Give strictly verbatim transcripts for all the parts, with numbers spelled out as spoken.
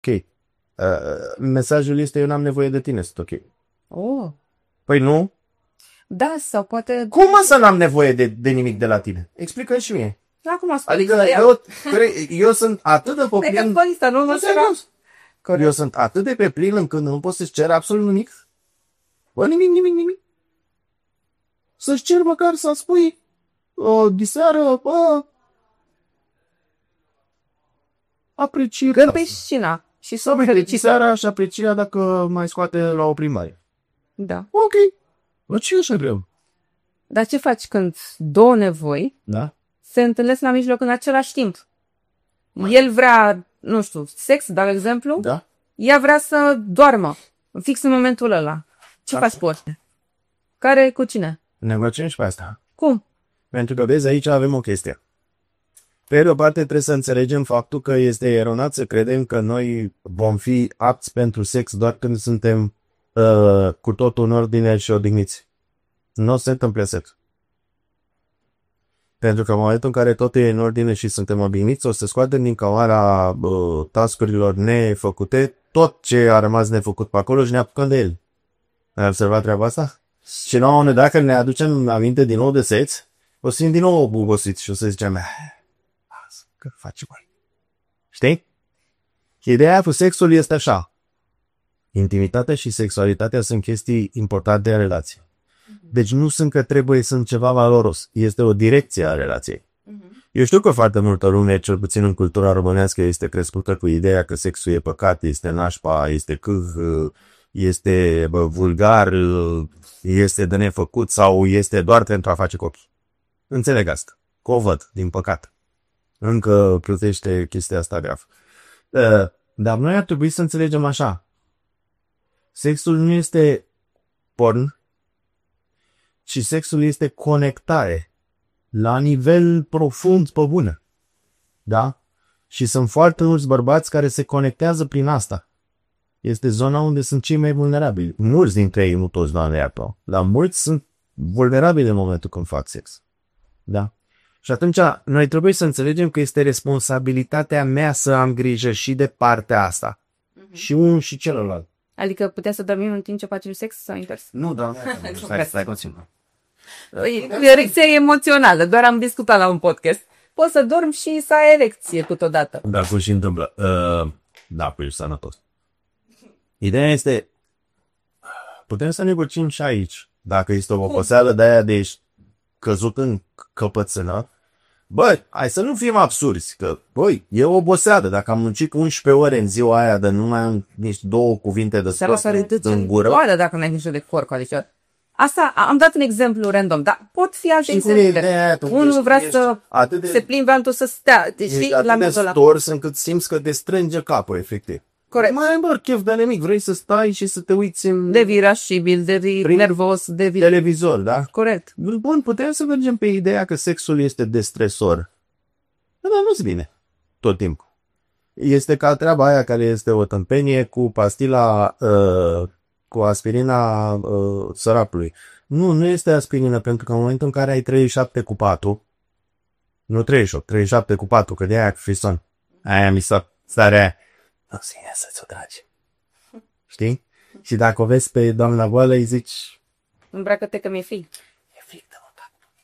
Uh, mesajul este eu n-am nevoie de tine, sunt ok. Oh. Păi nu? Da, sau poate... Cum mă să n-am nevoie de, de nimic de la tine? Explică și mie. Acum spune. Adică eu, eu sunt atât de pe plin... nu mă serios. Eu sunt atât de pe plin încât nu pot să-ți cer absolut nimic. Bă, nimic, nimic, nimic. Să-ți cer măcar să spui o diseară, bă, apreciez. Când pe scena și să apreciez seara și aprecia dacă mai scoate la o plimbare. Da. Ok. Bă, ce e așa greu? Dar ce faci când două nevoi da? se întâlnesc la mijloc în același timp? El vrea, nu știu, sex, de exemplu, da? Ea vrea să doarmă, fix în momentul ăla. Ce da. faci pe orice? Care cu cine? Negociem și pe asta. Cum? Pentru că, vezi, aici avem o chestie. Pe de o parte, trebuie să înțelegem faptul că este eronat să credem că noi vom fi apți pentru sex doar când suntem uh, cu totul în ordine și odihniți. Nu se întâmplă sex. Pentru că în momentul în care totul e în ordine și suntem odihniți, o să scoatem din cămara uh, task-urilor nefăcute tot ce a rămas nefăcut pe acolo și ne apucăm de el. Ai observat treaba asta? Și la un moment dat, dacă ne aducem aminte din nou de sex, o să fim din nou obosiți și o să zicem, că faci mai. Știi? Ideea cu sexul este așa. Intimitatea și sexualitatea sunt chestii importante în relație. Deci nu sunt că trebuie să sunt ceva valoros. Este o direcție a relației. Uh-huh. Eu știu că foarte multă lume, cel puțin în cultura românească, este crescută cu ideea că sexul e păcat, este nașpa, este câh, este bă, vulgar, este de nefăcut sau este doar pentru a face copii. Înțeleg asta. Că o văd, din păcat. Încă plătește chestia asta gravă. Dar noi ar trebui să înțelegem așa. Sexul nu este porn, ci sexul este conectare la nivel profund pe bună. Da? Și sunt foarte mulți bărbați care se conectează prin asta. Este zona unde sunt cei mai vulnerabili. Mulți dintre ei, nu toți, doamne iartă, dar mulți sunt vulnerabili în momentul când fac sex. Da? Și atunci noi trebuie să înțelegem că este responsabilitatea mea să am grijă și de partea asta. Uh-huh. Și unul și celălalt. Adică putea să dormim în timp ce facem sex sau invers? Nu, doamne, stai, stai puțin. E erecție emoțională, doar am discutat la un podcast. Poți să dormi și să ai erecție câteodată. Da, cum și întâmplă. Uh, da, păi, sănătos. Ideea este, putem să negociem și aici. Dacă este o oboseală de aia de ești căzut în căpățână, băi, hai să nu fim absurzi, că, băi, e o oboseală. Dacă am muncit unsprezece ore în ziua aia de nu mai am nici două cuvinte de spus în gură. Oare dacă n-ai nicio de corp, adică asta, am dat un exemplu random, dar pot fi alte exemple. Unul vrea să de, se plimbe, altul să stea. Deci, ești atât de stors încât simți că te strânge capul, efectiv. Corect. Mai ai, bă, chef de nimic, vrei să stai și să te uiți în... De irascibil, de nervos, de... televizor, da? Corect. Bun, putem să mergem pe ideea că sexul este destresor. Dar nu-ți bine tot timpul. Este ca treaba aia care este o tâmpenie cu pastila, uh, cu aspirina uh, sărapului. Nu, nu este aspirină, pentru că în momentul în care ai treizeci și șapte cu patru, nu treizeci și opt, treizeci și șapte cu patru, că de aia cu frison, aia mi s-a starea aia. Nu se ia să-ți o tragi. Știi? Și dacă o vezi pe doamna goală, îi zici... Îmbracă-te că mi-e frig. E frig, dă-mă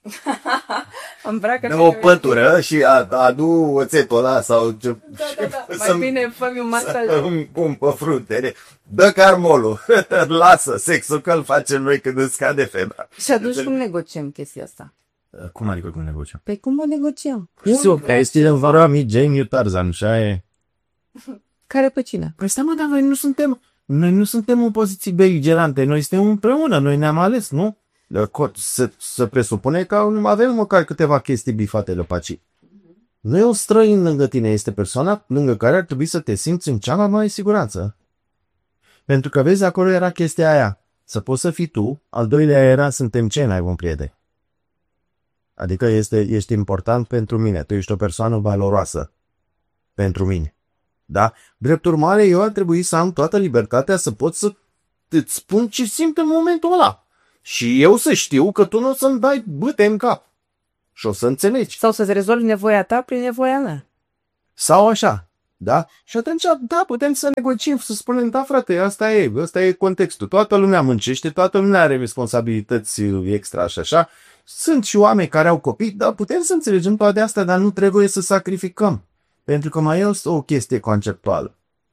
Îmbracă-te dă o pătură și adu oțetul ăla sau... Da, da, da. Mai bine fă-mi un masaj. Să-mi pun pe frunte. Dă carmolul. Lasă sexul că îl facem noi când îți scade febra. Și atunci cum negociem chestia asta? Cum adică cum negociem? Păi cum o negociem? Este în vara mi Jamie Tarzan, așa e. Care pe cine? Păi stai mă, dar noi nu suntem, noi nu suntem în poziții beligerante, noi suntem împreună, noi ne-am ales, nu? Să, să presupune că avem măcar câteva chestii bifate de pacii. Nu e un străin lângă tine, este persoana lângă care ar trebui să te simți în cea mai mare siguranță. Pentru că vezi, acolo era chestia aia, să poți să fii tu, al doilea era suntem cei mai buni prieteni. Adică este, ești important pentru mine, tu ești o persoană valoroasă pentru mine. Da? Drept urmare, eu ar trebui să am toată libertatea să pot să îți spun ce simt în momentul ăla. Și eu să știu că tu nu o să-mi dai bâte în cap. Și o să înțelegi. Sau să-ți rezolvi nevoia ta prin nevoia mea. Sau așa. Da? Și atunci, da, putem să negociem, să spunem, da, frate, asta e, asta e contextul. Toată lumea muncește, toată lumea are responsabilități extra și așa. Sunt și oameni care au copii, dar putem să înțelegem toate astea, dar nu trebuie să sacrificăm. Pentru că mai este o chestie conceptuală.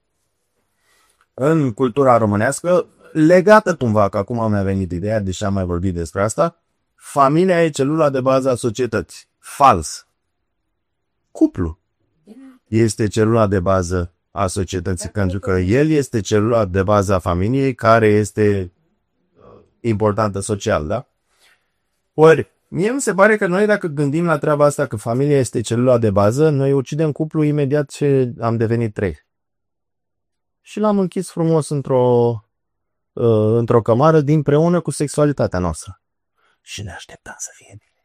În cultura românească, legată cumva, că acum mi-a venit ideea, deși am mai vorbit despre asta, familia e celula de bază a societății. Fals. Cuplu este celula de bază a societății, pentru că el este celula de bază a familiei care este importantă social, da? Ori, mie mi se pare că noi dacă gândim la treaba asta că familia este celula de bază, noi ucidem cuplul imediat ce am devenit trei. Și l-am închis frumos într-o uh, într-o cămară dinpreună cu sexualitatea noastră. Și ne așteptam să fie bine.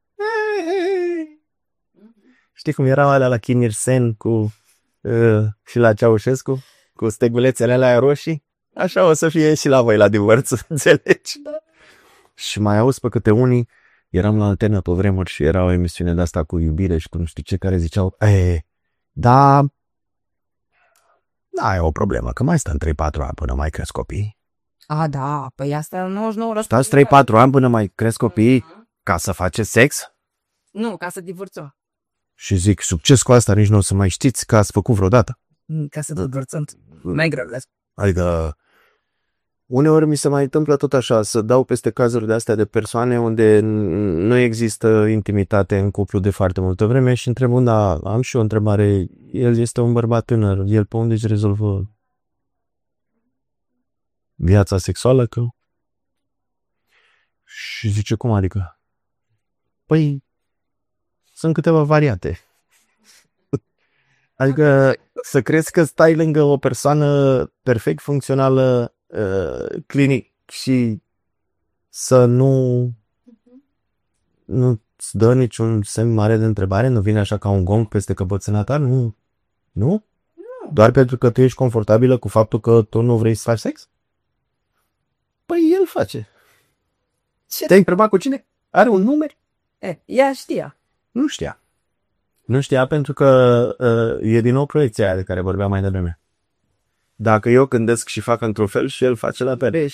Știi cum erau alea la Kinirsen cu uh, și la Ceaușescu? Cu stegulețele alea roșii? Așa o să fie și la voi la divorț, înțelegi? Da. Și mai auzi pe câte unii, eram la Antena pe vremuri și era o emisiune de asta cu iubire și cu nu știu ce, care ziceau, e, da, da, e o problemă, că mai stăm trei patru ani până mai cresc copii. A, da, păi asta nouăzeci și nouă la sută. Stați trei patru ani până mai cresc copii ca să faceți sex? Nu, ca să divorțăm. Și zic, succes cu asta, nici nu o să mai știți că ați făcut vreodată. Ca să divorțăm, mai greu. Adică, uneori mi se mai întâmplă tot așa, să dau peste cazuri de astea de persoane unde nu există intimitate în cuplu de foarte multă vreme și întreb, da, am și o întrebare, el este un bărbat tânăr, el pe unde își rezolvă viața sexuală? Că... Și zice, cum adică? Păi, sunt câteva variante. Adică să crezi că stai lângă o persoană perfect funcțională, uh, clinic și să nu nu-ți dă niciun semn mare de întrebare, nu vine așa ca un gong peste căpățâna ta, nu? Nu? Doar pentru că tu ești confortabilă cu faptul că tu nu vrei să faci sex? Păi el face. Ce? Te-ai întrebat cu cine? Are un număr? E, ea știa. Nu știa. Nu știa pentru că uh, e din nou proiecția aia de care vorbeam mai devreme. Dacă eu gândesc și fac într-un fel și el face la pere.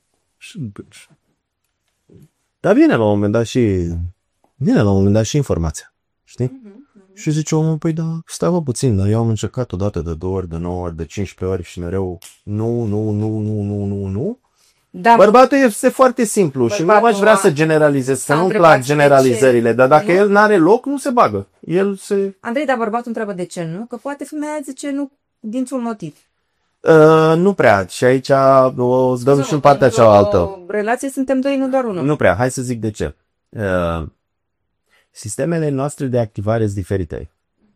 Dar vine la un moment dat și vine la un moment dat și informația. Știi? Uh-huh, uh-huh. Și zice omul, păi da, stai bă puțin, dar eu am încercat odată de două ori, de nouă ori, de cincisprezece ori și mereu nu, nu, nu, nu, nu, nu, nu. Da, bărbatul este foarte simplu bărbatul și nu aș vrea să generalizez, să nu-mi plac generalizările, dar dacă nu? El n-are loc, nu se bagă. El se... Andrei, dar bărbatul întreabă de ce nu? Că poate femeia zice nu dintr-un motiv. Uh, nu prea. Și aici o dăm și în partea cealaltă. O relație suntem doi, nu doar unul. Nu prea. Hai să zic de ce. Uh, sistemele noastre de activare sunt diferite.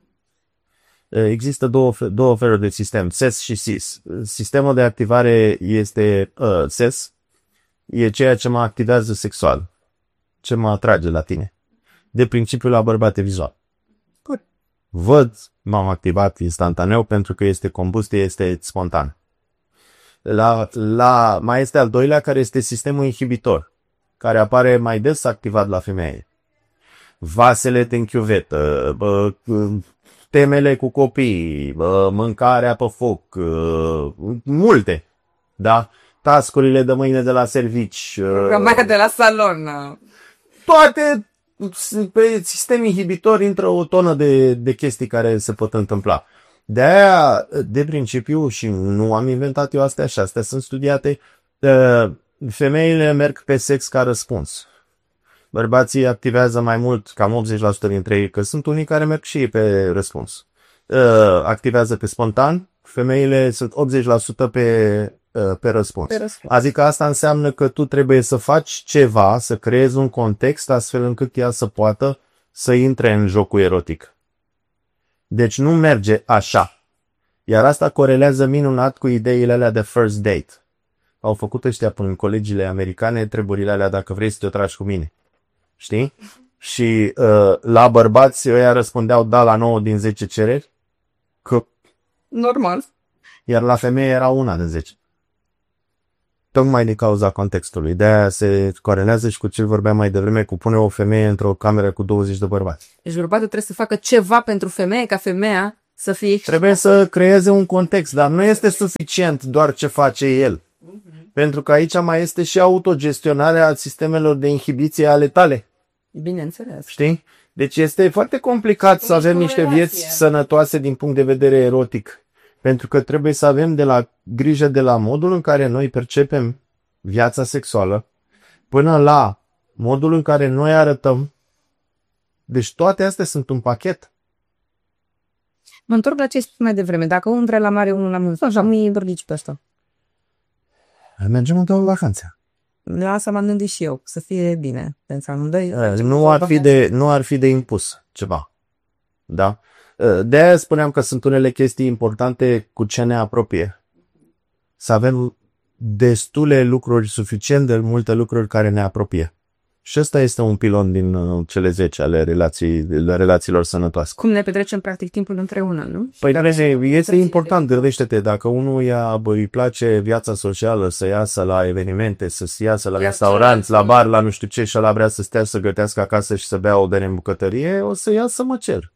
Uh, există două, două feluri de sistem, S E S și S I S. Sistemul de activare este uh, S E S. E ceea ce mă activează sexual. Ce mă atrage la tine. De principiu la bărbat e vizual. Văd, m-am activat instantaneu pentru că este combustie, este spontan. La, la, mai este al doilea care este sistemul inhibitor, care apare mai des activat la femeie. Vasele în chiuvetă, bă, temele cu copii, bă, mâncarea pe foc, bă, multe, da? Tascurile de mâine de la servici. Programarea de la salon. Toate... Pe sistem inhibitor intră o tonă de, de chestii care se pot întâmpla. De aia, de principiu, și nu am inventat eu astea și astea sunt studiate, femeile merg pe sex ca răspuns. Bărbații activează mai mult, cam optzeci la sută dintre ei, că sunt unii care merg și ei pe răspuns. Activează pe spontan, femeile sunt optzeci la sută pe... Pe răspuns. pe răspuns. Adică asta înseamnă că tu trebuie să faci ceva, să creezi un context astfel încât ea să poată să intre în jocul erotic. Deci nu merge așa. Iar asta corelează minunat cu ideile alea de first date. Au făcut ăștia până în colegiile americane treburile alea dacă vrei să te tragi cu mine. Știi? Și uh, la bărbați ăia răspundeau da la nouă din zece cereri. Că... Normal. Iar la femeie era una din zece. Tocmai din cauza contextului. De-aia se corelează și cu ce vorbeam mai devreme, cu pune o femeie într-o cameră cu douăzeci de bărbați. Deci bărbatul trebuie să facă ceva pentru femeie, ca femeia Să fie Trebuie să creeze un context, dar nu este suficient doar ce face el. Pentru că aici mai este și autogestionarea sistemelor de inhibiție ale tale. Bineînțeles. Știi? Deci este foarte complicat să avem niște vieți sănătoase din punct de vedere erotic. Pentru că trebuie să avem de la grijă de la modul în care noi percepem viața sexuală până la modul în care noi arătăm. Deci toate astea sunt un pachet. Mă întorc la ce spui mai devreme. Dacă unul vrea la mare, unul la munte. Așa, nu-i dornici pe ăsta. Mergem în două vacanțe. La asta m-am gândit și eu, să fie bine. Pentru amândoi. Nu ar fi de, nu ar fi de impus ceva. Da? De-aia spuneam că sunt unele chestii importante cu ce ne apropie. Să avem destule lucruri, suficient de multe lucruri care ne apropie. Și ăsta este un pilon din uh, cele zece ale relații, relațiilor sănătoase. Cum ne petrecem practic timpul împreună, nu? Păi dar este important, gândește-te, dacă unul ia, bă, îi place viața socială, să iasă la evenimente, să iasă la restaurant, la bar, la nu știu ce, și ăla vrea să stea să gătească acasă și să bea o bere în bucătărie, o să ia să mă cer.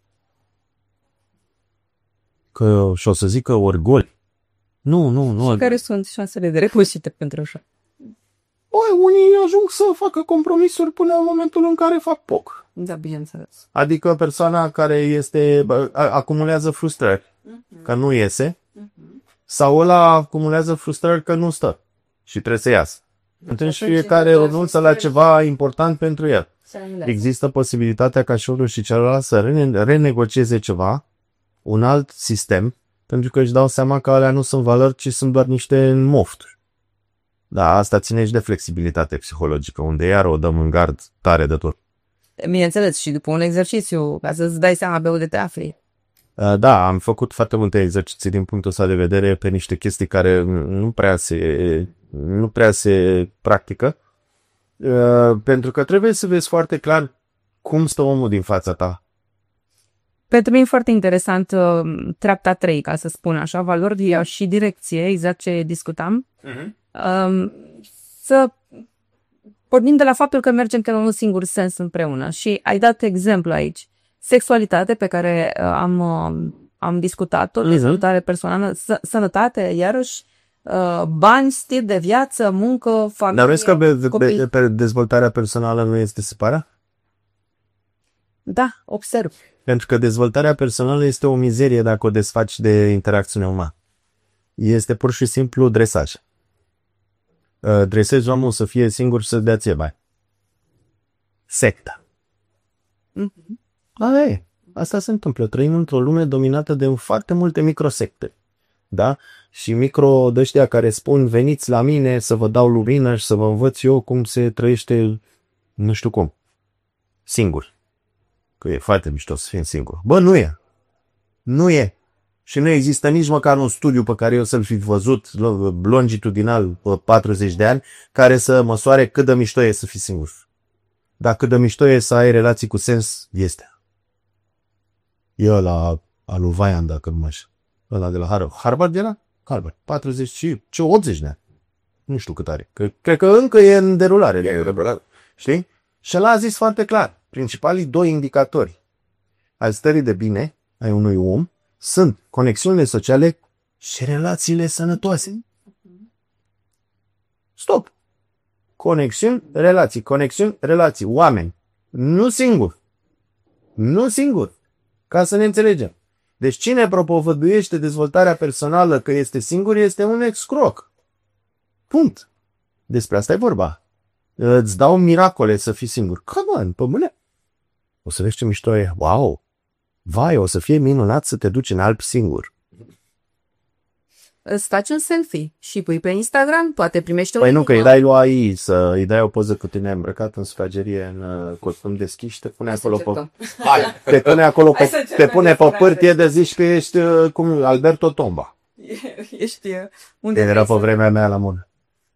Că, și o să zică orgoli. Nu, nu, nu. Și care sunt șansele de reușite pentru așa? Băi, unii ajung să facă compromisuri până în momentul în care fac poc. Da, bineînțeles. Adică persoana care este, bă, acumulează frustrări, uh-huh. că nu iese, uh-huh. sau ăla acumulează frustrări că nu stă și trebuie să iasă. Atunci fiecare renunță la ceva important pentru el. Există posibilitatea ca și unul și celălalt să rene- renegocieze ceva, un alt sistem, pentru că își dau seama că alea nu sunt valori, ci sunt doar niște mofturi. Da, asta ține și de flexibilitate psihologică, unde iar o dăm în gard tare de tot. Bineînțeles, și după un exercițiu, ca să-ți dai seama pe unde te afli. Da, am făcut foarte multe exerciții din punctul ăsta de vedere pe niște chestii care nu prea se, nu prea se practică, pentru că trebuie să vezi foarte clar cum stă omul din fața ta. Pentru mine e foarte interesant uh, treapta trei, ca să spun așa, valori și direcție, exact ce discutam. Uh-huh. Um, să pornim de la faptul că mergem pe un singur sens împreună. Și ai dat exemplu aici. Sexualitate pe care uh, am, uh, am discutat-o, uh-huh. dezvoltare personală, s- sănătate, iarăși, uh, bani, stil de viață, muncă, familie, Dar vezi că be- be- be- dezvoltarea personală nu este separată? Da, observ. Pentru că dezvoltarea personală este o mizerie dacă o desfaci de interacțiune umană. Este pur și simplu dresaj. Dresezi omul să fie singur și să-ți dea ție bani. Secta. Mm-hmm. A, e, asta se întâmplă. Trăim într-o lume dominată de foarte multe microsecte. Da? Și micro de-ăștia care spun veniți la mine să vă dau lumină și să vă învăț eu cum se trăiește nu știu cum. Singur. Că e foarte mișto să fim singuri. Bă, nu e. Nu e. Și nu există nici măcar un studiu pe care eu să-l fi văzut longitudinal patruzeci de ani care să măsoare cât de mișto e să fii singur. Dar cât de mișto e să ai relații cu sens, este. E ăla al lui Vaian, dacă nu mă știu. Ăla de la Harvard. Harvard era? Harvard. patruzeci și ce, optzeci de ani. Nu știu cât are. Că, cred că încă e în derulare. E, știi? Și ăla a zis foarte clar. Principalii doi indicatori al stării de bine ai unui om sunt conexiunile sociale și relațiile sănătoase. Stop! Conexiuni, relații, conexiuni, relații, oameni. Nu singur. Nu singur. Ca să ne înțelegem. Deci cine propovăduiește dezvoltarea personală că este singur este un excroc. Punct. Despre asta e vorba. Îți dau miracole să fii singur. Come on, pe mâine. O să vezi ce mișto e. Wow! Vai, o să fie minunat să te duci în Alpi singur. Îți faci un selfie și pui pe Instagram, poate primești o... Păi nu, că îi dai lui A I, să îi dai o poză cu tine îmbrăcat în sufragerie, în uh, costum deschis și te pune Hai acolo pe... Hai, te pune acolo pe... Te pune pe pârtie de zici că ești uh, cum Alberto Tomba. Ești... Unde era pe vremea mea la mână.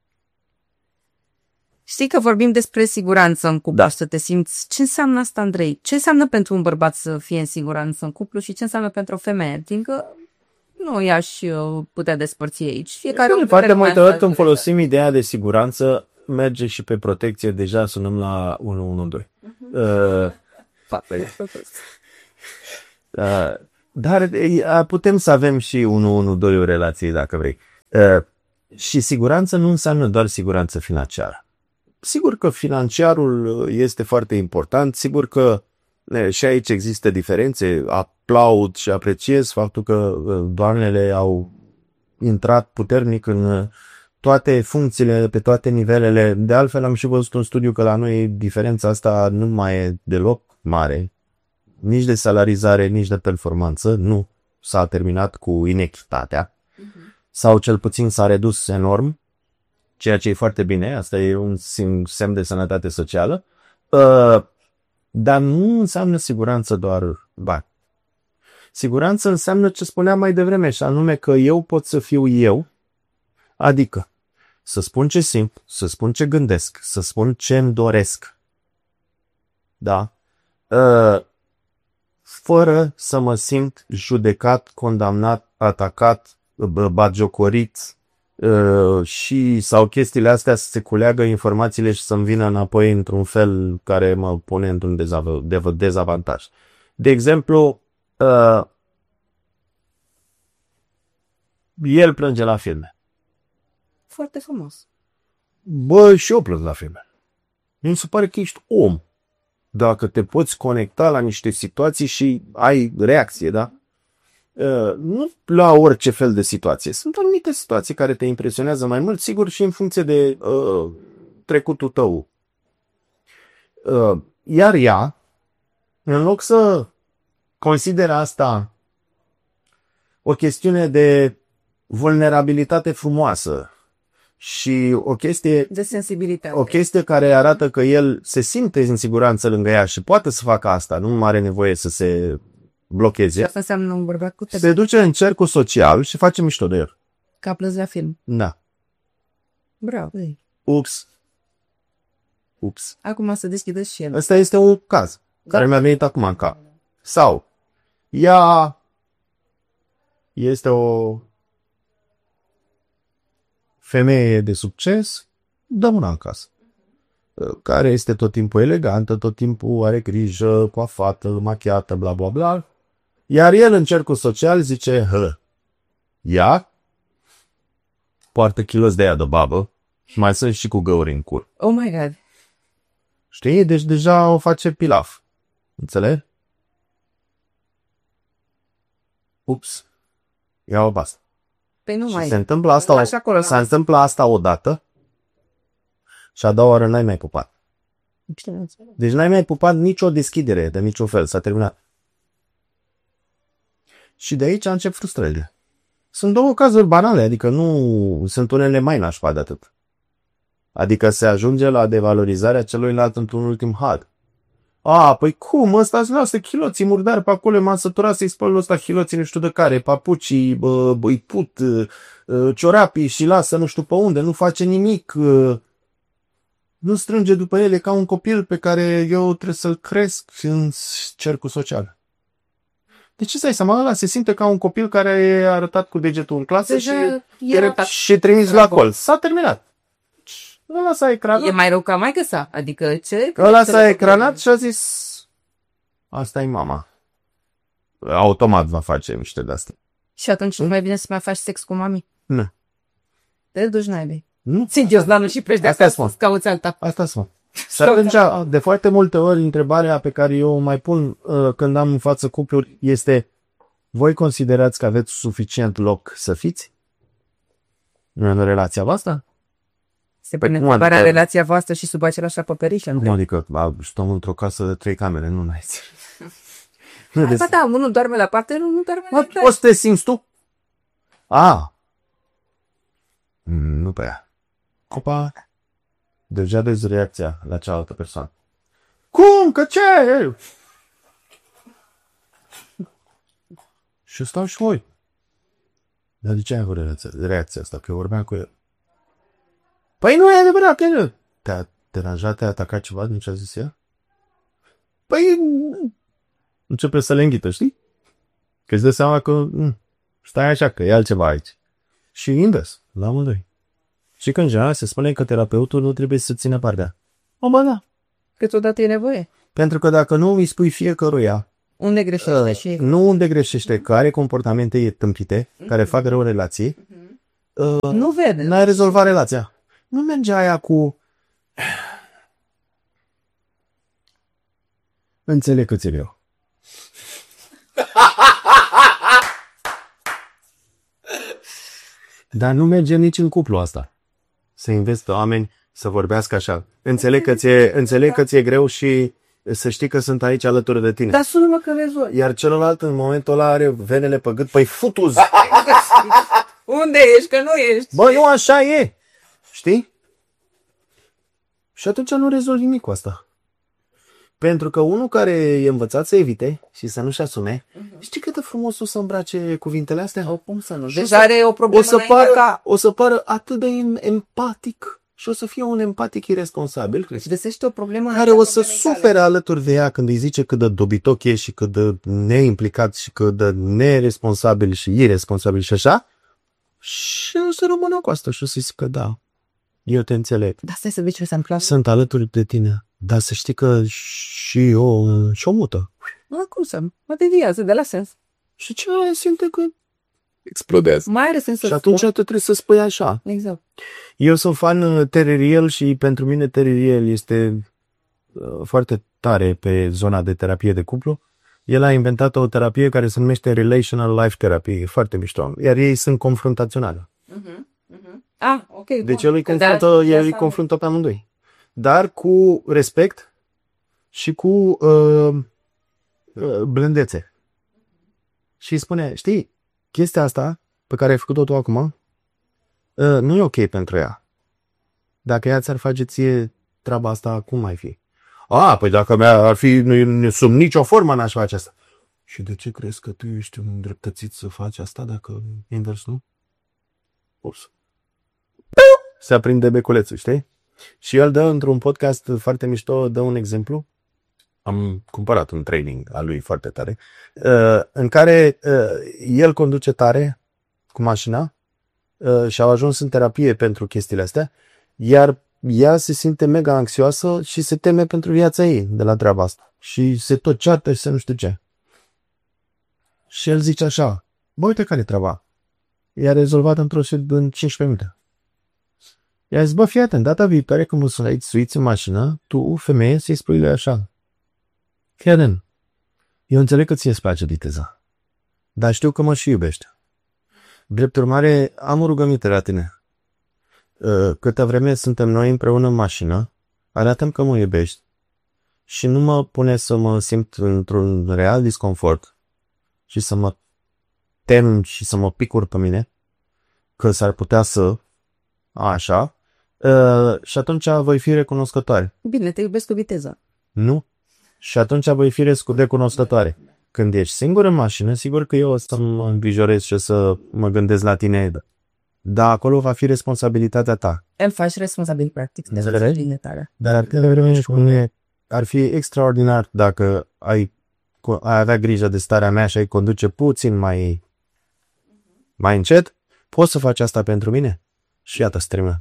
Știi că vorbim despre siguranță în cuplu, da. Să te simți. Ce înseamnă asta, Andrei? Ce înseamnă pentru un bărbat să fie în siguranță în cuplu și ce înseamnă pentru o femeie? Adică nu i-aș putea despărți aici. Fiecare de foarte multe ori când folosim ideea de siguranță, merge și pe protecție, deja sunăm la unu unu doi. Uh, uh, Dar e, putem să avem și unu unu doi o relație, dacă vrei. Uh, și siguranță nu înseamnă doar siguranță financiară. Sigur că financiarul este foarte important, sigur că e, și aici există diferențe. Aplaud și apreciez faptul că doamnele au intrat puternic în toate funcțiile, pe toate nivelele. De altfel am și văzut un studiu că la noi diferența asta nu mai e deloc mare. Nici de salarizare, nici de performanță. Nu s-a terminat cu inechitatea. Uh-huh. Sau cel puțin s-a redus enorm. Ceea ce e foarte bine. Asta e un semn de sănătate socială. Uh, dar nu înseamnă siguranță doar bani. Siguranță înseamnă ce spuneam mai devreme, și anume că eu pot să fiu eu, adică să spun ce simt, să spun ce gândesc, să spun ce îmi doresc. Da? Uh, fără să mă simt judecat, condamnat, atacat, batjocorit uh, și sau chestiile astea să se culeagă informațiile și să-mi vină înapoi într-un fel care mă pune într-un dezav- dezavantaj. De exemplu, uh, el plânge la filme. Foarte frumos. Bă, și eu plâng la filme. Mi se pare că ești om. Dacă te poți conecta la niște situații și ai reacție, da? Uh, nu la orice fel de situație. Sunt anumite situații care te impresionează mai mult, sigur, și în funcție de uh, trecutul tău. Uh, iar ea, în loc să consideră asta o chestiune de vulnerabilitate frumoasă și o chestie de sensibilitate, o chestie care arată că el se simte în siguranță lângă ea și poate să facă asta, nu are nevoie să se blocheze. Și asta înseamnă un bărbat cu tebe. Se duce în cercul social și face mișto de el. Ca plâns la film. Da. Bravo. Ups. Ups. Acum să deschidă și el. Ăsta este un caz da. care mi-a venit acum în cap. Sau ea este o femeie de succes, dăm una în casă, care este tot timpul elegantă, tot timpul are grijă, coafată, machiată, bla bla bla, iar el în cercul social zice, hă, ea poartă kilos de aia de babă, mai sunt și cu găuri în cur. Oh my God. Știi? Deci deja o face pilaf. Înțelegi? Ups. Ia-o basta. Păi nu și mai... se întâmplă asta, o, acolo, se întâmplă asta odată și a doua oară n-ai mai pupat. Deci n-ai mai pupat nicio deschidere de niciun fel. S-a terminat. Și de aici încep frustrările. Sunt două cazuri banale, adică nu sunt unele mai nașpa de atât. Adică se ajunge la devalorizarea celuilalt într-un ultim had. A, păi cum? Ăsta-ți lasă chiloții murdari pe acolo, m-am săturat să-i spăl ăsta chiloții nu știu de care, papucii, bă, îi put, ciorapii și lasă nu știu pe unde, nu face nimic. Nu strânge după ele ca un copil pe care eu trebuie să-l cresc în cercul social. De ce să-i seama? Ăla se simte ca un copil care e arătat cu degetul în clasă deja și, era... și trimis la col. S-a terminat. Ăla s-a ecranat. E mai rău ca maică sa. Adică ce? Ăla s-a ecranat și a zis asta e mama. Automat va face miște de-astea. Și atunci nu mai bine să mai faci sex cu mami? Nu. Te duci naibii. Nu. Țin Diosdanul și pleci de asta acasă să cauți alta. Asta spun. Și atunci, de foarte multe ori, întrebarea pe care eu o mai pun uh, când am în față cupluri este: voi considerați că aveți suficient loc să fiți în relația voastră? Se pune întrebarea adică... relația voastră și sub același acoperiș. Nu, adică stăm într-o casă de trei camere, nu n-ai. Asta da, unul doarme la parte, nu, nu doarme la parte. O să te simți tu? A. Nu pe ea. Opa. Deja vezi reacția la cealaltă persoană. Cum? Că ce? Și stau și voi. Dar de ce ai avut reacția asta? Că vorbeam cu el. Păi nu e adevărat, că nu. Te-a deranjat, te-a atacat ceva din ce a zis ea? Păi începe să le înghită, știi? Că îți dă seama că m- stai așa, că e altceva aici. Și invers, la amândoi. Și când general se spune că terapeutul nu trebuie să țină partea. O, bă, da. Câteodată e nevoie. Pentru că dacă nu îi spui fiecăruia Unde greșește și... Nu unde greșește, care are comportamente tâmpite, care fac rău relații, uh, Nu vede. n-ai rezolvat relația. Nu merge aia cu... Înțeleg că ți-e greu. Dar nu merge nici în cuplu asta. Să înveți pe oameni să vorbească așa. Înțeleg că ți-e, înțeleg că ți-e greu și să știi că sunt aici alături de tine. Dar sună-mă că rezolvi. Iar celălalt în momentul ăla are venele pe gât, păi futuz! Unde ești? Că nu ești. Bă, eu așa e! Știi? Și atunci nu rezolvi nimic cu asta. Pentru că unul care e învățat să evite și să nu-și asume, uh-huh. știi cât de frumos o să îmbrace cuvintele astea? O, cum să nu? Deja Deja are o problemă o să, pară, ca... o să pară atât de empatic și o să fie un empatic irresponsabil. Și găsește o problemă... Care o să sufere alături de ea când îi zice cât de dobitoc e și cât de neimplicat și cât de neresponsabil și irresponsabil și așa. Și o să rămână cu asta și o să zică da, eu te înțeleg. Dar stai să vezi ce se întâmplă. Sunt alături de tine. Dar să știi că și eu și o mută. Nu, cum să? Mă deviază de la sens. Și ce simte că explodează. Mai are sens să Și atunci spun. tu trebuie să spui așa. Exact. Eu sunt fan Terry și pentru mine Terry este uh, foarte tare pe zona de terapie de cuplu. El a inventat o terapie care se numește Relational Life Therapy. E foarte mișto. Iar ei sunt confruntaționali. Uh-huh. Uh-huh. Ah, ok. Deci el îi confruntă, el îi confruntă pe amândoi. Dar cu respect și cu uh, uh, blândețe. Și îi spune, știi, chestia asta pe care ai făcut-o tu acum uh, nu e ok pentru ea. Dacă ea ți-ar face ție treaba asta, cum ai fi? A, păi dacă mea ar fi, nu, sub nicio formă n-aș face asta. Și de ce crezi că tu ești un îndreptățit să faci asta dacă invers nu? Ups. Se aprinde beculețul, știi? Și el dă într-un podcast foarte mișto, dă un exemplu. Am cumpărat un training al lui foarte tare, în care el conduce tare cu mașina și au ajuns în terapie pentru chestiile astea, iar ea se simte mega anxioasă și se teme pentru viața ei de la treaba asta. Și se tot ceartă și se nu știu ce. Și el zice așa, bă, uite care e treaba. I-a rezolvat într-o în cincisprezece minute. I-a zis, bă, fii atent, data viitoare când mă suni aici, suiți în mașină, tu, femeie, să-i spui lui așa. Fii atent, eu înțeleg că ție îți place viteza, dar știu că mă și iubești. Drept urmare, am o rugăminte la tine. Câtă vreme suntem noi împreună în mașină, arată-mi că mă iubești și nu mă pune să mă simt într-un real disconfort și să mă tem și să mă picur pe mine, că s-ar putea să... Așa. Uh, și atunci voi fi recunoscătoare. Bine, te iubesc cu viteză. Nu. Și atunci voi fi recunoscătoare. Când ești singur în mașină, sigur că eu o să mă îngrijorez și o să mă gândesc la tine. Dar acolo va fi responsabilitatea ta. El faci responsabil, practic. De tare. Dar ar, ar fi extraordinar dacă ai, ai avea grijă de starea mea și ai conduce puțin mai, mai încet. Poți să faci asta pentru mine? Și iată, se termină.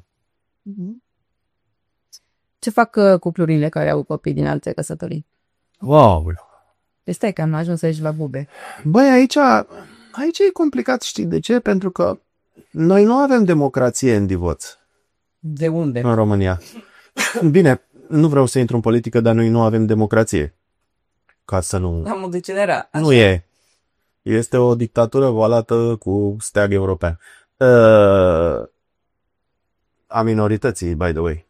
Ce fac uh, cuplurile care au copii din alte căsătorii? Wow! Deci stai că am ajuns aici la bube. Băi, aici, aici e complicat, știi de ce? Pentru că noi nu avem democrație în divorț. De unde? În România. Bine, nu vreau să intru în politică, dar noi nu avem democrație. Ca să nu... Am o decenera. Nu e. Este o dictatură valată cu steag european. Uh... A minorității, by the way.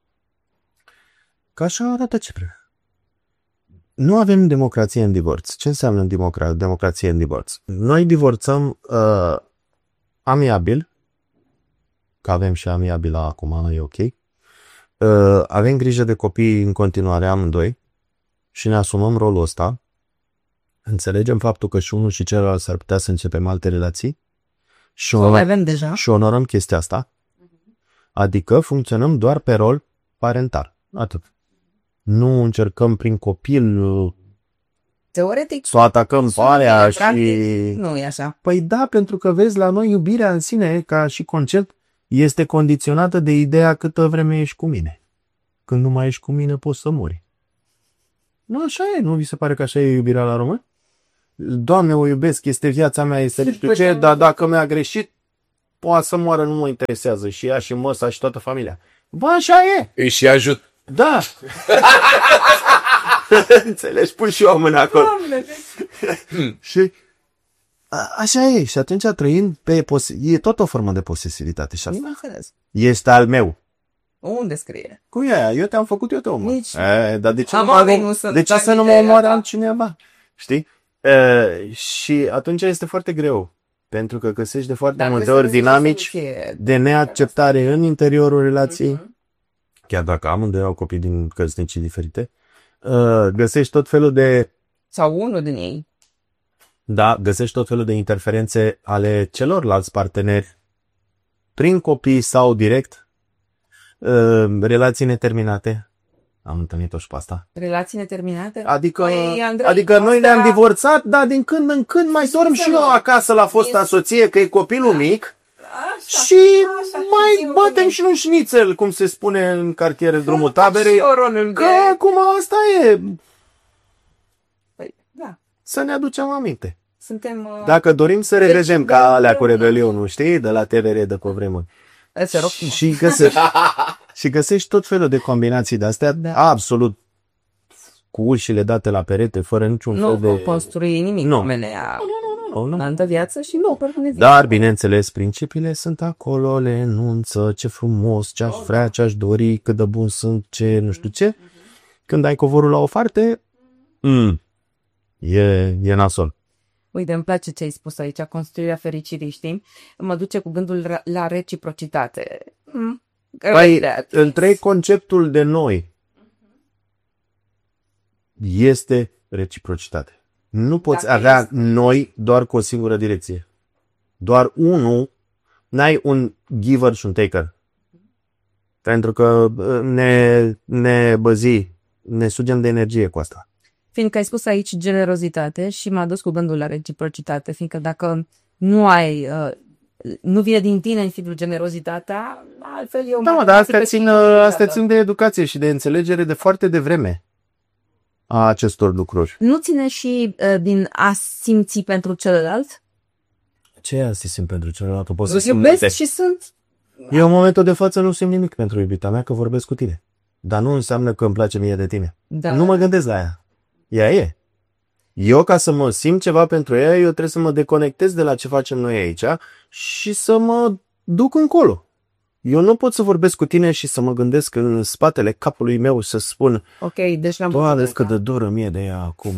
Că așa arată ce trebuie. Nu avem democrație în divorț. Ce înseamnă democra- democrație în divorț? Noi divorțăm uh, amiabil, că avem și amiabil acum, e ok. Uh, avem grijă de copii în continuare amândoi și ne asumăm rolul ăsta. Înțelegem faptul că și unul și celălalt s-ar putea să începem alte relații și, o avem deja. și onorăm chestia asta. Adică funcționăm doar pe rol parental. Atât. Nu încercăm prin copil teoretic să o atacăm pe alea și... Nu e așa. Păi da, pentru că vezi, la noi iubirea în sine, ca și concept, este condiționată de ideea câtă vreme ești cu mine. Când nu mai ești cu mine, poți să mori. Nu, așa e. Nu vi se pare că așa e iubirea la român? Doamne, o iubesc, este viața mea, este nu știu ce, dar dacă mi-a greșit, poate să moară, nu mă interesează. Și ea, și măsa, și toată familia. Bă, așa e. Îi și ajut. Da. Înțelegi? Pun și eu mâna acolo. Și a, așa e. Și atunci, trăind pe... Pos- e tot o formă de posesivitate. Și asta este al meu. Unde scrie? Cum e aia? Eu te-am făcut, eu te omor. Nici... E, dar de ce, Am nu, mă, nu sunt de ce să nu mă omoare altcineva? Știi? E, și atunci este foarte greu. Pentru că găsești de foarte multe ori dinamici de neacceptare în interiorul relației. Uh-huh. Chiar dacă amândoi au copii din căsnicii diferite. Uh, găsești tot felul de... Sau unul din ei. Da, găsești tot felul de interferențe ale celorlalți parteneri prin copii sau direct. Uh, relații neterminate. Am întâlnit-o și pe asta. Relații neterminate? Adică, Păi, Andrei, adică noi asta... ne-am divorțat, dar din când în când mai dorm și eu acasă la fosta soție, că e copilul mic. Așa, și așa, mai batem și un șnițel, cum se spune în cartiere drumul taberei. Că acum asta e. Păi, da. Să ne aducem aminte. Suntem, uh... Dacă dorim să revedem deci, ca alea cu Rebelionul, știi? De la T V R de pe vremuri. Și, și, găsești, și găsești tot felul de combinații de astea, da. Absolut cu ușile date la perete, fără niciun nu fel de... Nu construi nimic. Nu. Omenea... Nu, nu, nu. Altă viață și nu, dar, bineînțeles, principiile sunt acolo, le enunță ce frumos, ce aș vrea, ce aș dori, cât de bun sunt, ce nu știu ce. Când ai covorul la o parte, mm, e, e nasol. Uite, îmi place ce ai spus aici, construirea fericirii, știi? Mă duce cu gândul la reciprocitate. Mm. Păi, întreg conceptul de noi este reciprocitate. Nu poți Dacă avea este... noi doar cu o singură direcție. Doar unul, n-ai un giver și un taker. Pentru că ne, ne băzi, ne sugem de energie cu asta. Fiindcă ai spus aici generozitate și m-a dus cu gândul la reciprocitate, fiindcă dacă nu ai, uh, nu vine din tine în fidul generozitatea, altfel eu... Da, mă, dar astea țin, astea țin de educație și de înțelegere de foarte devreme a acestor lucruri. Nu ține și uh, din a simți pentru celălalt? Ce e a simți pentru celălalt? O să iubesc și sunt... Eu în momentul de față nu simt nimic pentru iubita mea, că vorbesc cu tine. Dar nu înseamnă că îmi place mie de tine. Da. Nu mă gândesc la ea. Ea e. Eu, ca să mă simt ceva pentru ea, eu trebuie să mă deconectez de la ce facem noi aici și să mă duc încolo. Eu nu pot să vorbesc cu tine și să mă gândesc în spatele capului meu să spun ok, deci n-am Doamne, cât de doră mie de ea acum.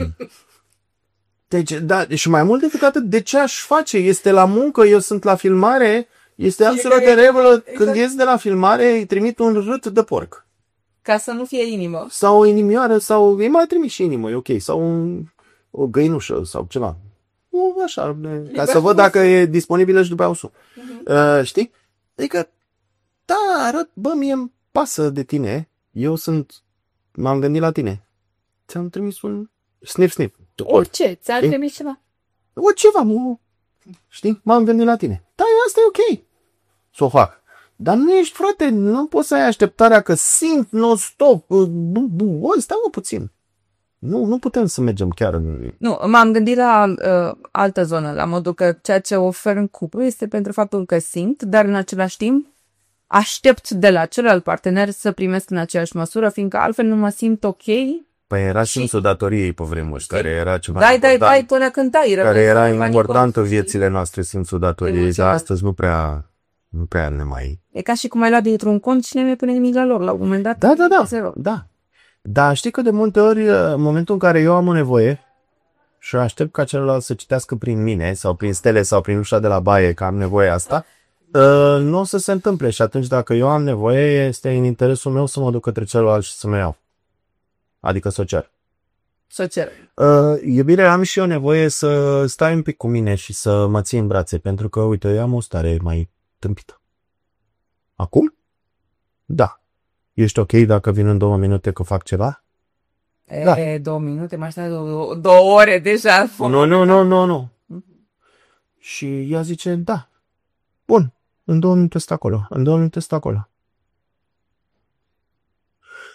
Deci, da, și mai mult decât atât, de ce aș face? Este la muncă, eu sunt la filmare, este absolut de regulă. Exact. Când ies de la filmare, îi trimit un rât de porc. Ca să nu fie inimă. Sau o inimioară, sau îi mai trimit și inimă, e ok. Sau un, o găinușă, sau ceva. O, așa, ca să văd dacă e disponibilă și după aia o sun. Uh-huh. Uh, știi? Adică, da, arăt, bă, mie îmi pasă de tine. Eu sunt, m-am gândit la tine. Ți-am trimis un snip, snip. Orice, ți-am trimis ceva. O, ceva, mă. Știi? M-am gândit la tine. Da, asta e ok. Să o fac. Dar nu ești, frate, nu poți să ai așteptarea că simt non-stop. Oi, stai mă puțin. Nu, nu putem să mergem chiar în... Nu, m-am gândit la uh, altă zonă, la modul că ceea ce ofer în cuplu este pentru faptul că simt, dar în același timp aștept de la celălalt partener să primesc în aceeași măsură, fiindcă altfel nu mă simt ok. Păi era simțul și... datoriei pe vremuri, care era ceva dai, important. Dai, dai, până cântai. Care era important în viețile noastre, simțul datoriei, dar astăzi nu prea... Nu prea ne mai... E ca și cum ai luat dintr-un cont și ne mai pune nimic la lor, la un moment dat. Da, da, da, da. Dar știi că de multe ori, în momentul în care eu am o nevoie și aștept ca celălalt să citească prin mine sau prin stele sau prin ușa de la baie că am nevoie asta, uh, nu o să se întâmple. Și atunci dacă eu am nevoie, este în interesul meu să mă duc către celălalt și să mă iau. Adică să o cer. Să o cer. Uh, iubire, am și eu nevoie să stai un pic cu mine și să mă ții în brațe, pentru că, uite, eu am o stare mai tâmpită. Acum? Da. Ești ok dacă vin în două minute că fac ceva? E, da. Două minute, mai stai două, două ore deja. Nu, nu, nu, nu, nu. Și ea zice, da. Bun, în două minute stă acolo. În două minute stă acolo.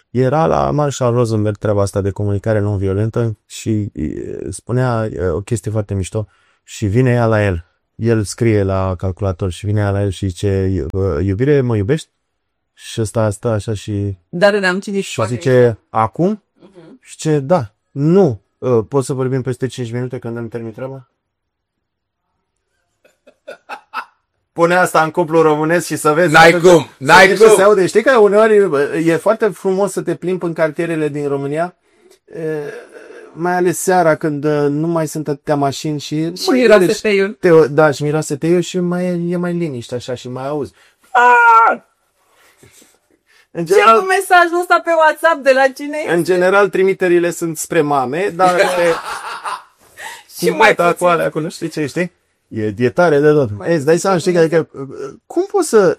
Era la Marshall Rosenberg treaba asta de comunicare non-violentă și e, spunea e, o chestie foarte mișto și vine ea la el. El scrie la calculator și vine ea la el și zice, iubire, mă iubești? Și ăsta stă așa și... Dar ne-am citit și zice, acum? Uh-huh. Și ce, da, nu. Uh, poți să vorbim peste cinci minute când îmi termin treaba? Pune asta în cuplu românesc și să vezi... N-ai cum, n-ai cum. Se aude. Știi că uneori e foarte frumos să te plimbi în cartierele din România, e, mai ales seara când nu mai sunt atâtea mașini și... Și miroase teiul. Te, da, și miroase teiul și mai, e mai liniște așa și mai auzi. În general, ce cu mesajul ăsta pe WhatsApp de la cine? În general trimiterile sunt spre mame, dar... și mai cu alea acolo, știi ce, știi? E, e tare de tot. Ei, îți dai seama, știi, adică, cum poți să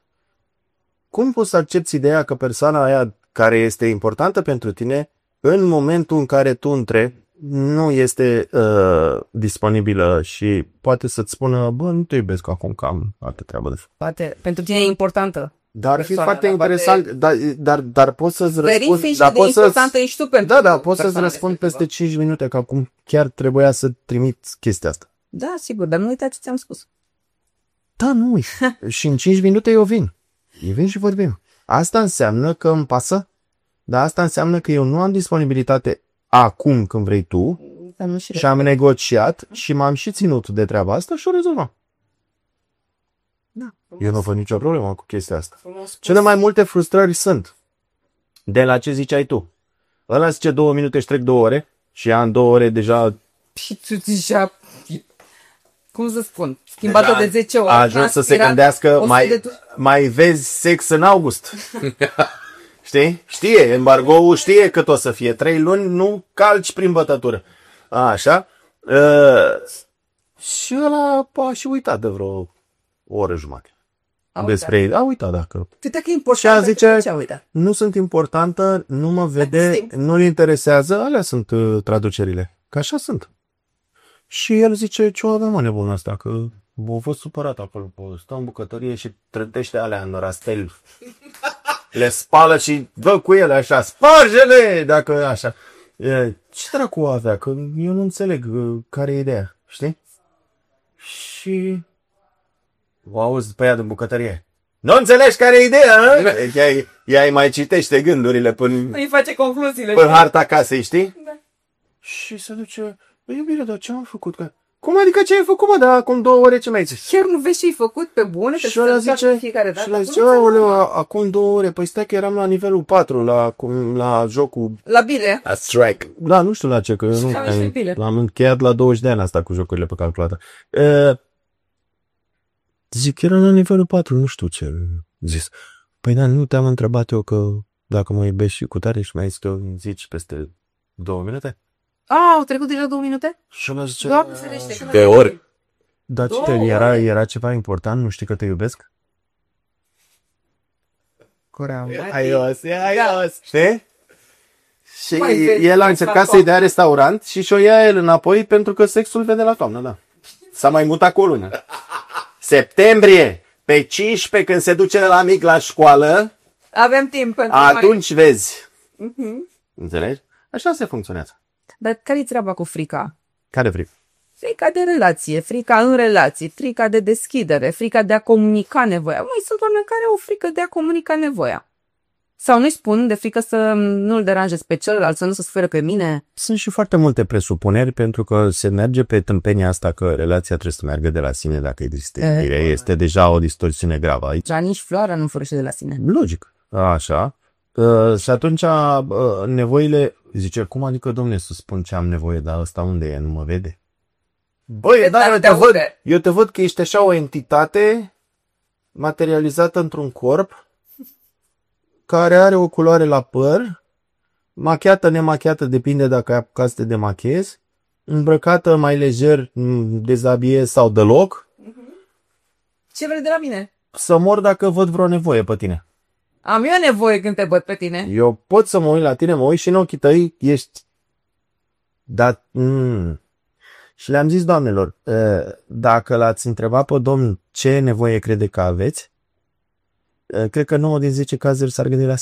cum poți să accepti ideea că persoana aia care este importantă pentru tine, în momentul în care tu întrebi, nu este uh, disponibilă și poate să-ți spună, bă, nu te iubesc acum, că am altă treabă de făcut. Poate, pentru tine e importantă. Dar ar fi foarte interesant, poate... dar, dar, dar poți să-ți răspund... Verifici de poți importantă ești tu pentru Da, da, poți să-ți răspund peste cinci minute, că acum chiar trebuia să trimit chestia asta. Da, sigur, dar nu uita ce ți-am spus. Da, nu uit. Și în cinci minute eu vin. Eu vin și vorbim. Asta înseamnă că îmi pasă, dar asta înseamnă că eu nu am disponibilitate acum când vrei tu și, și am negociat și m-am și ținut de treaba asta și o rezolvăm. Da, eu nu văd nicio problemă cu chestia asta. Cele mai multe frustrări sunt de la ce ziceai tu. Ăla zice două minute și trec două ore și ea în două ore deja... Și tu deja... Cum să spun? Schimbată de zece ori. A ajuns să se gândească, mai, mai vezi sex în august. Știi? Știe, embargo-ul știe cât o să fie. Trei luni nu calci prin bătătură. Așa. Uh, și ăla a și uitat de vreo o oră jumate. A despre ei. A uitat, dacă. Câte că e important. Și a zice, nu sunt importantă, nu mă vede, nu-l interesează. Alea sunt uh, traducerile. Că așa sunt. Și el zice, ce o avem mă nebună asta, că a fost supărat acolo, stă în bucătărie și trântește alea în rastel. Le spală și dă cu ele așa, sparge-le, dacă așa. E, ce dracu avea, că eu nu înțeleg care e ideea, știi? Și o auzi pe ea din bucătărie. Nu înțelegi care e ideea, ea, ea îi mai citește gândurile până, îi face concluziile până harta casei, știi? Da. Și se duce... Iubire, dar ce am făcut? Că... Cum adică ce ai făcut, mă? Dar acum două ore ce mai zici? Chiar nu vezi ce ai făcut pe bune? Și ăla zice, fiecare dată? Și ăla zice, aoleu, acum două ore. Păi stai că eram la nivelul patru, la, la jocul... La bile? La strike. Da, nu știu la ce, că eu nu... L-am încheiat la douăzeci de ani asta cu jocurile pe calculator. E, zic, eram la nivelul patru, nu știu ce zis. Păi da, nu te-am întrebat eu că dacă mă iubești și cu tare și mai zis că zici peste două minute? A, au trecut deja două minute? Și ăla zice... Doamne ferește. De ori. Dar ce, era, era ceva important? Nu știi că te iubesc? Coream. Aios, e aios. Știi? Și el a încercat să-i dea restaurant și și-o ia el înapoi pentru că sexul vede la toamnă, da. S-a mai mutat cu o lună. Septembrie, pe cincisprezece, când se duce la mic la școală, avem timp pentru atunci mai... vezi. Uh-huh. Înțelegi? Așa se funcționează. Dar care-i treaba cu frica? Care frică? Frica de relație, frica în relații, frica de deschidere, frica de a comunica nevoia. Mai sunt oameni care au frică de a comunica nevoia. Sau nu-i spun de frică să nu-l deranjez pe celălalt, să nu se sferă pe mine. Sunt și foarte multe presupuneri pentru că se merge pe tâmpenia asta că relația trebuie să meargă de la sine dacă există iubire. Este deja o distorsiune gravă aici. Dar nici floarea nu fărăște de la sine. Logic. Așa. Uh, și atunci uh, nevoile... Zice, cum adică, domne, să spun ce am nevoie, dar ăsta unde e? Nu mă vede? Băi, da, eu te, văd, eu te văd că ești așa o entitate materializată într-un corp care are o culoare la păr, machiată, nemachiată, depinde dacă ai apucat să te demachiezi, îmbrăcată mai lejer, dezabiez sau deloc. Ce vrei de la mine? Să mor dacă văd vreo nevoie pe tine. Am eu nevoie când te văd pe tine. Eu pot să mă uit la tine, mă uit și în ochii tăi ești... Dar... Mm. Și le-am zis doamnelor, dacă l-ați întrebat pe domnul ce nevoie crede că aveți, cred că nouă din zece cazuri s-ar gândi la sex.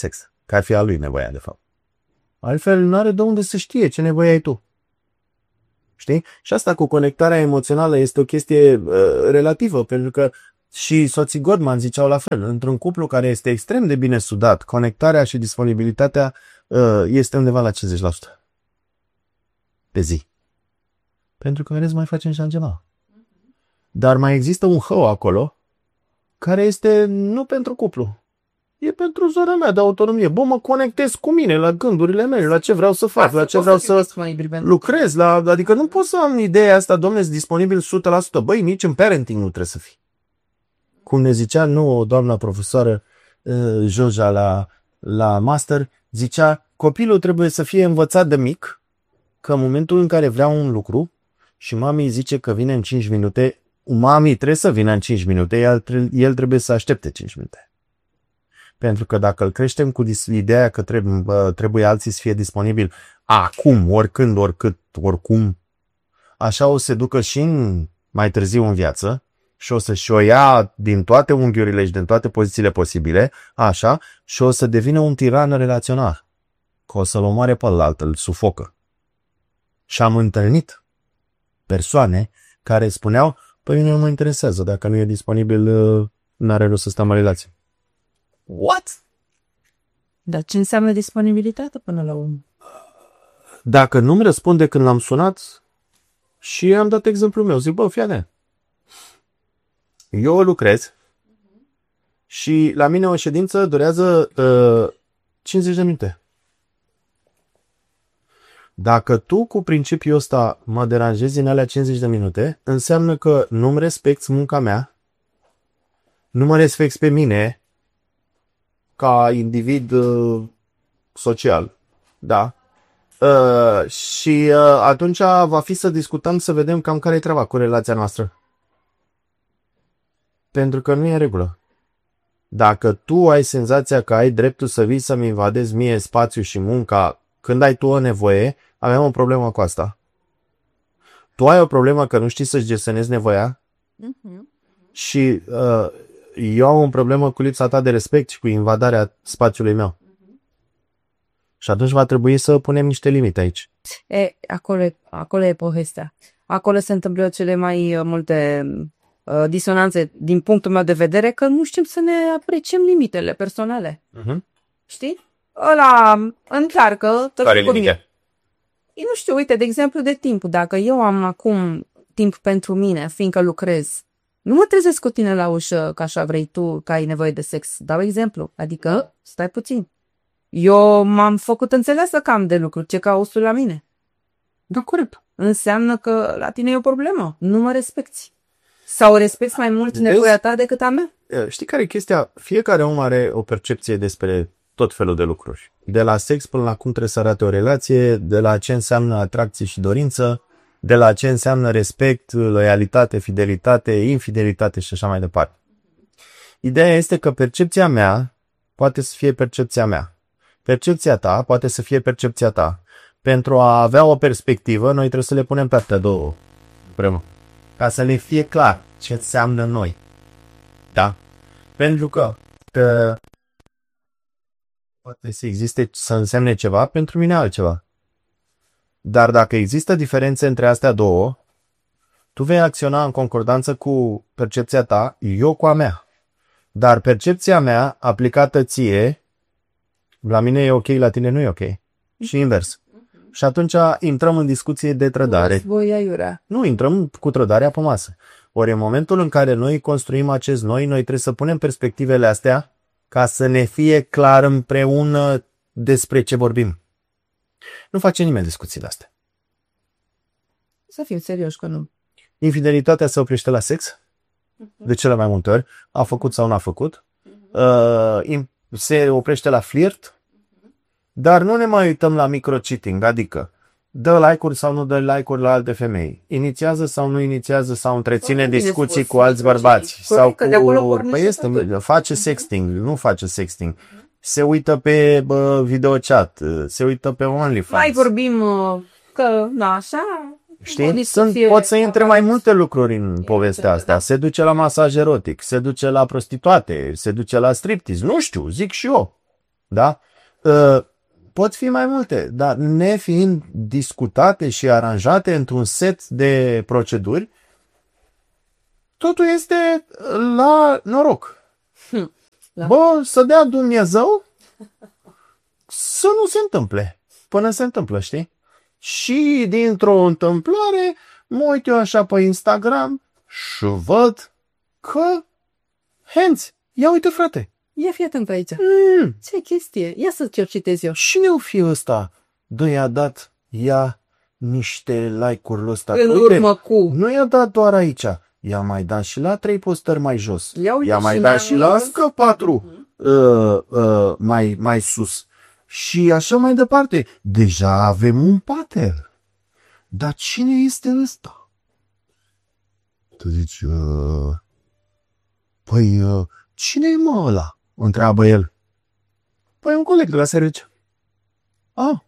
că ar fi a lui nevoia, de fapt. Altfel, nu are de unde să știe ce nevoie ai tu. Știi? Și asta cu conectarea emoțională este o chestie uh, relativă, pentru că și soții Gottman ziceau la fel. Într-un cuplu care este extrem de bine sudat, conectarea și disponibilitatea uh, este undeva la cincizeci la sută pe zi. Pentru că, vedeți, mai facem și altceva. Dar mai există un hău acolo care este nu pentru cuplu. E pentru zona mea de autonomie. Bă, mă conectez cu mine, la gândurile mele, la ce vreau să fac, la ce vreau să lucrez. La, adică nu pot să am ideea asta, domnule, sunt disponibil o sută la sută. Băi, nici în parenting nu trebuie să fii. Cum ne zicea, nu, doamna profesoară uh, Joja la, la master, zicea, copilul trebuie să fie învățat de mic că în momentul în care vrea un lucru și mami zice că vine în cinci minute, mami trebuie să vină în cinci minute, el, el trebuie să aștepte cinci minute. Pentru că dacă îl creștem cu ideea că trebuie, trebuie alții să fie disponibili acum, oricând, oricât, oricum, așa o să se ducă și în, mai târziu în viață și o să-și o ia din toate unghiurile și din toate pozițiile posibile, așa, și o să devină un tiran relațional. Că o să-l omoare pe ălalt, îl sufocă. Și am întâlnit persoane care spuneau, păi nu mă interesează, dacă nu e disponibil, n-are rost să stăm în relație. What? Dar ce înseamnă disponibilitate până la urmă? Dacă nu-mi răspunde când l-am sunat și am dat exemplul meu, zic, bă, fii atent. Eu lucrez și la mine o ședință durează uh, cincizeci de minute. Dacă tu cu principiul ăsta mă deranjezi în alea cincizeci de minute, înseamnă că nu-mi respecti munca mea, nu mă respecti pe mine ca individ uh, social, da? Uh, și uh, atunci va fi să discutăm, să vedem cam care e treaba cu relația noastră. Pentru că nu e în regulă. Dacă tu ai senzația că ai dreptul să vii să-mi invadezi mie spațiu și munca când ai tu o nevoie, avem o problemă cu asta. Tu ai o problemă că nu știi să-ți gestionezi nevoia uh-huh. și uh, eu am o problemă cu lipsa ta de respect și cu invadarea spațiului meu. Uh-huh. Și atunci va trebui să punem niște limite aici. E, acolo, e, acolo e povestea. Acolo se întâmplă cele mai multe uh, disonanțe din punctul meu de vedere, că nu știm să ne apreciem limitele personale. Uh-huh. Știi? Ăla încearcă... Care limite? Nu știu, uite, de exemplu, de timp. Dacă eu am acum timp pentru mine, fiindcă lucrez, nu mă trezesc cu tine la ușă că așa vrei tu, că ai nevoie de sex. Dau exemplu. Adică, stai puțin. Eu m-am făcut înțeleasă că am de lucru. Ce cauți la mine? Da, corect. Înseamnă că la tine e o problemă. Nu mă respecti. Sau respecti mai mult nevoia ta decât a mea? Știi care e chestia? Fiecare om are o percepție despre tot felul de lucruri. De la sex până la cum trebuie să arate o relație, de la ce înseamnă atracție și dorință, de la ce înseamnă respect, loialitate, fidelitate, infidelitate și așa mai departe. Ideea este că percepția mea poate să fie percepția mea. Percepția ta poate să fie percepția ta. Pentru a avea o perspectivă, noi trebuie să le punem pe astea două împreună. Ca să le fie clar ce înseamnă noi. Da? Pentru că, că poate să existe, să însemne ceva, pentru mine altceva. Dar dacă există diferențe între astea două, tu vei acționa în concordanță cu percepția ta, eu cu a mea. Dar percepția mea, aplicată ție, la mine e ok, la tine nu e ok. Și invers. Și atunci intrăm în discuție de trădare. Nu, intrăm cu trădarea pe masă. Ori în momentul în care noi construim acest noi, noi trebuie să punem perspectivele astea ca să ne fie clar împreună despre ce vorbim. Nu face nimeni discuții de astea. Să fim serioși că nu. Infidelitatea se oprește la sex, de cele mai multe ori, a făcut sau n-a făcut. Uh, se oprește la flirt, dar nu ne mai uităm la micro-cheating, adică dă like-uri sau nu dă like-uri la alte femei, inițiază sau nu inițiază sau întreține discuții cu alți bărbați, sau cu... Păi este, face sexting, nu face sexting. Se uită pe bă, videochat, se uită pe OnlyFans. Mai vorbim că, na, așa... Știi? Sunt, pot să intre mai multe lucruri în povestea asta. Se duce la masaj erotic, se duce la prostituate, se duce la striptease, nu știu, zic și eu. Da? Uh, pot fi mai multe, dar nefiind discutate și aranjate într-un set de proceduri, totul este la noroc. Hm, la... Bă, să dea Dumnezeu să nu se întâmple până se întâmplă, știi? Și dintr-o întâmplare mă uit eu așa pe Instagram și văd că Henți, ia uite frate. Ia fii atent aici. Mm. Ce chestie? Ia să ți-o citez eu. Cine-o fi ăsta? Dă, i-a dat ea niște like-uri ăsta. În Uite, urmă cu... nu i-a dat doar aici. I-a mai dat și la trei postări mai jos. Ia I-a mai dat și la încă patru uh-huh. uh, uh, mai, mai sus. Și așa mai departe. Deja avem un pattern. Dar cine este ăsta? Tu zici... Uh, păi, uh, cine e mă ăla? Întreabă el. Păi un coleg de la serviciu. Ah.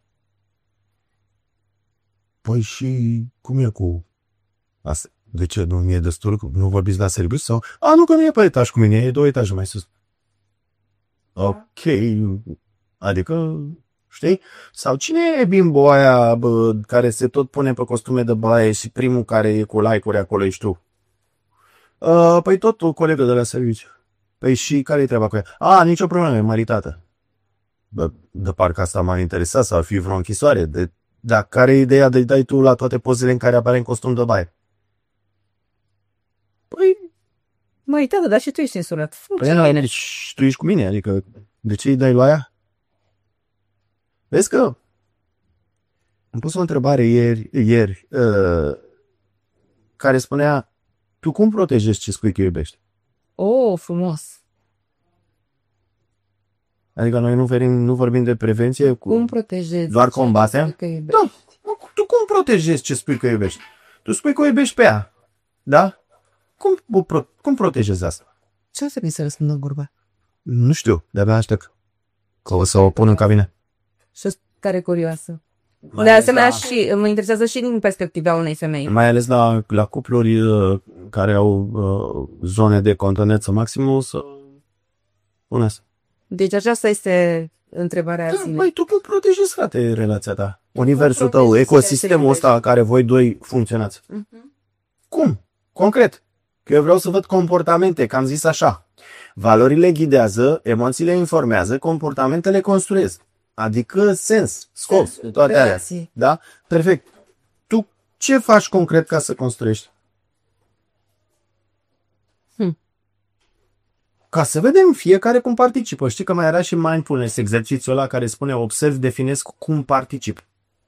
Păi și cum e cu asta? De ce? Nu mi-e destul? Nu vorbiți la serviciu? Sau? A, nu, că nu e pe etaj cu mine, e două etaje mai sus. Ok. Adică, știi? Sau cine e bimbo aia bă, care se tot pune pe costume de baie și primul care e cu like-uri acolo ești tu? Uh, păi tot o colegă de la serviciu. Păi și care-i treaba cu ea? A, nicio problemă, e măritată. Bă, de parcă asta m-a interesat, să ar fi vreo închisoare. De, dar care e ideea de-i dai tu la toate pozele în care apare în costum de baie? Păi... Măi, tată, dar și tu ești însurat. Păi nu, deci tu ești cu mine, adică de ce îi dai la aia? Vezi că am pus o întrebare ieri, ieri uh, care spunea, tu cum protejezi ce spui că iubești? Oh, frumos. Adică noi nu vorbim, nu vorbim de prevenție? Cu... Cum protejezi? Doar combatem? Da. Tu cum protejezi ce spui că iubești? Tu spui că o iubești pe ea. Da? Cum, pro, cum protejezi asta? Ce o să mi se răspundă în gurba? Nu știu, de-abia aștept. Că o să o pun în cabine. Și care curioasă. Mai de asemenea, la... și mă interesează și din perspectiva unei femei. Mai ales la, la cupluri uh, care au uh, zone de contoneță maximă, o să pun asta. Deci aceasta este întrebarea da, zilei. Băi, tu cum protejezi, frate, relația ta? Universul tău, ecosistemul ăsta care voi doi funcționați. Uh-huh. Cum? Concret. Că eu vreau să văd comportamente, că am zis așa. Valorile ghidează, emoțiile informează, comportamentele construiesc. Adică sens, scop, sens, toate alea. Da? Perfect. Tu ce faci concret ca să construiești? Hmm. Ca să vedem fiecare cum participă. Știi că mai era și mindfulness, exercițiul ăla care spune observ, definesc cum particip.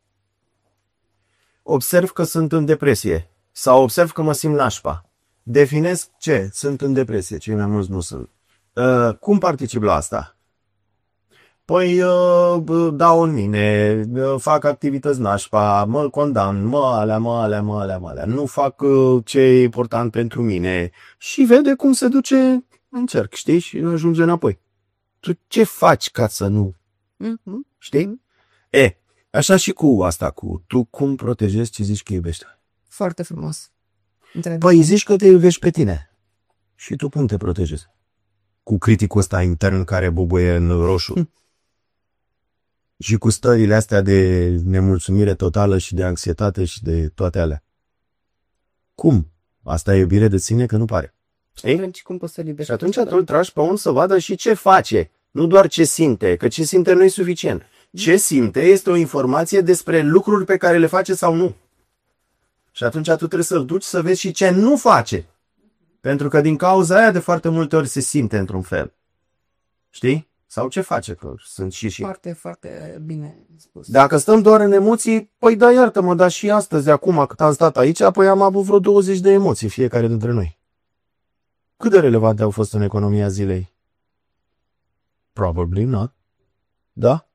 Observ că sunt în depresie. Sau observ că mă simt nașpa. Definesc ce? Sunt în depresie. Cei mai mulți nu sunt. Uh, cum particip la asta? Păi uh, dau în mine, uh, fac activități nașpa, mă condamn, mă alea, mă alea, mă alea, mă alea. Nu fac uh, ce e important pentru mine. Și vede cum se duce în cerc, știi? Și ajunge înapoi. Tu ce faci ca să nu? Mm-hmm. Știi? E, așa și cu asta, cu tu cum protejezi ce zici că iubești. Foarte frumos. Întreb. Păi zici că te iubești pe tine. Și tu cum te protejezi? Cu criticul ăsta intern care bubuie în roșu. Hm. Și cu stările astea de nemulțumire totală și de anxietate și de toate alea. Cum? Asta e iubire de sine că nu pare. Ei? Cum poți să-l iubești? Și atunci tu îl tragi pe un să vadă și ce face. Nu doar ce simte, că ce simte nu e suficient. Ce simte este o informație despre lucruri pe care le face sau nu. Și atunci tu trebuie să-l duci să vezi și ce nu face. Pentru că din cauza aia de foarte multe ori se simte într-un fel. Știi? Sau ce face, că sunt și și. Foarte, foarte bine spus. Dacă stăm doar în emoții, păi da, iartă-mă, dar și astăzi, acum, cât am stat aici, apoi am avut vreo douăzeci de emoții fiecare dintre noi. Cât de relevante au fost în economia zilei? Probably not. Da?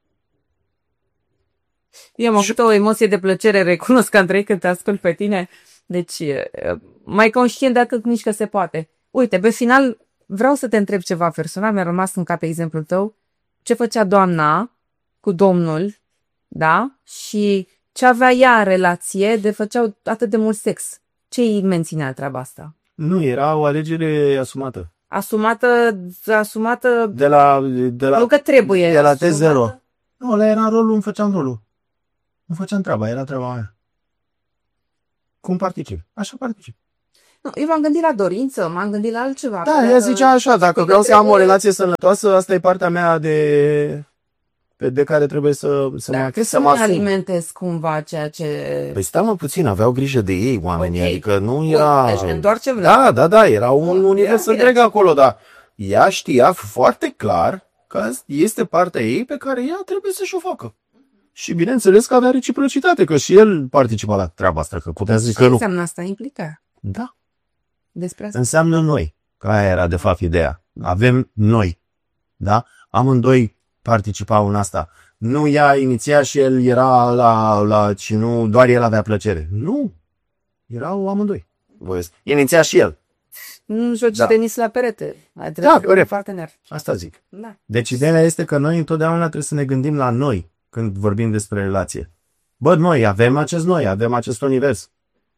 Eu am avut o emoție de plăcere, recunosc, Andrei, când te ascult pe tine. Deci, mai conștient dacă nici că se poate. Uite, pe final, vreau să te întreb ceva personal, mi-a rămas în cap exemplul tău. Ce făcea doamna cu domnul, da? Și ce avea ea relație de făceau atât de mult sex. Ce îi menținea treaba asta? Nu, era o alegere asumată. Asumată, asumată... De la... De la nu că trebuie. De la T zero. Nu, ăla era rolul, îmi făceam rolul. Îmi făceam treaba, era treaba mea. Cum particip? Așa particip. Nu, eu m-am gândit la dorință, m-am gândit la altceva. Da, ea zicea așa, dacă vreau să am o relație sănătoasă, asta e partea mea de, de care trebuie să, să da, mă acces, să să mă asum. alimentez cumva ceea ce... Păi stai mă puțin, aveau grijă de ei oamenii, Ok. adică nu era... Deci doar ce vreau. Da, da, da, era un Bun, univers era întreg bine. acolo, dar ea știa foarte clar că este partea ei pe care ea trebuie să-și o facă. Și bineînțeles că avea reciprocitate, că și el participa la treaba asta, că putea să zic Ce că nu. înseamnă asta? Implica. Da, Despre asta. înseamnă noi. Că aia era de fapt ideea. Avem noi. Da? Amândoi participau în asta. Nu ea iniția și el era la, la și nu doar el avea plăcere. Nu. Erau amândoi. Voiesc. Iniția și el. Nu joci Da. tenis la perete. Ai Da, trebuit să fii corect. un partener. Asta zic. Da. Deci ideea este că noi întotdeauna trebuie să ne gândim la noi când vorbim despre relație. Bă, noi avem acest noi, avem acest univers.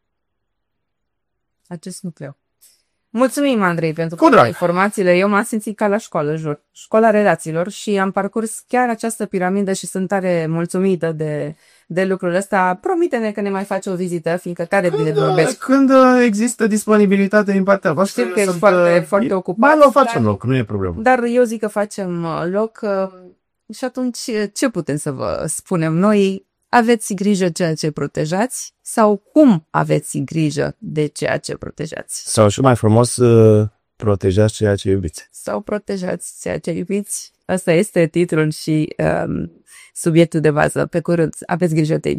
Acest nucleu. Mulțumim, Andrei, pentru Cu drag. informațiile. Eu m-am simțit ca la școală, jur. Școala relațiilor și am parcurs chiar această piramidă și sunt tare mulțumită de, de lucrul ăsta. Promite-ne că ne mai faci o vizită, fiindcă tare bine vorbești. Când uh, există disponibilitate din partea voastră, Știu că ești sunt, foarte, uh, foarte ocupat. Mai o facem dar- loc, nu e problemă. Dar eu zic că facem uh, loc uh, și atunci uh, ce putem să vă spunem noi? Aveți grijă ceea ce protejați sau cum aveți grijă de ceea ce protejați? Sau și mai frumos, uh, protejați ceea ce iubiți. Sau protejați ceea ce iubiți? Asta este titlul și um, subiectul de bază. Pe curând, aveți grijă de